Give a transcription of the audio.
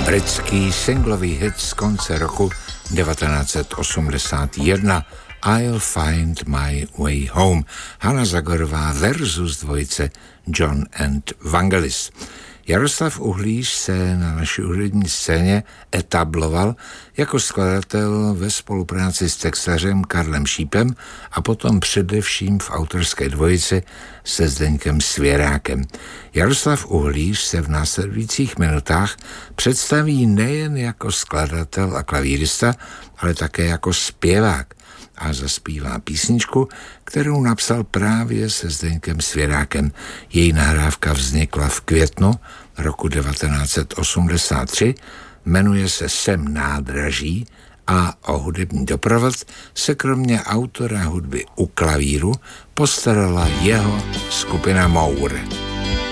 Britský singlový hit z konce roku 1981 I'll Find My Way Home. Hana Zagorová versus dvojice John and Vangelis. Jaroslav Uhlíř se na naší hudební scéně etabloval jako skladatel ve spolupráci s textařem Karlem Šípem a potom především v autorské dvojici se Zdeňkem Svěrákem. Jaroslav Uhlíř se v následujících minutách představí nejen jako skladatel a klavírista, ale také jako zpěvák a zaspívá písničku, kterou napsal právě se Zdeňkem Svěrákem. Její nahrávka vznikla v květnu roku 1983, jmenuje se Sem nádraží a o hudební doprovod se kromě autora hudby u klavíru postarala jeho skupina Mour.